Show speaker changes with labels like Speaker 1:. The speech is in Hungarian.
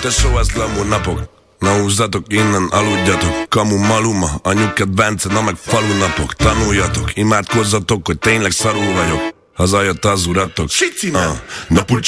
Speaker 1: tesó, ez glamour napok. Na húzzatok innen, aludjatok. Kamu maluma, anyuket Bence, na meg falunapok. Tanuljatok, imádkozzatok, hogy tényleg szarul vagyok. Hazajött az uratok.
Speaker 2: Sici, man.
Speaker 1: Na